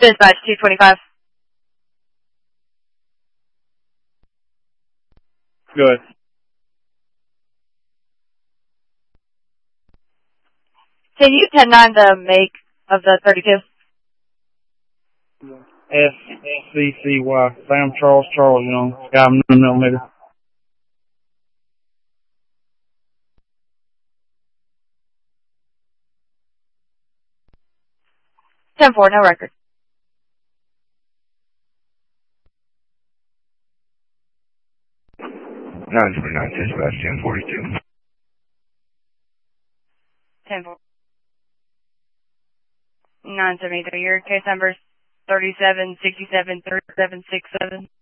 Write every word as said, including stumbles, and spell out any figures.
Dispatch two twenty-five. Good. Can you ten nine the make of the thirty-two? S C C Y, Sam Charles Charles, you know, guy nine millimeter. ten four, no record. nine twenty-nine, dispatch ten forty-two. ten four. nine seventy-three, your case number is thirty-seven sixty-seven thirty-seven sixty-seven.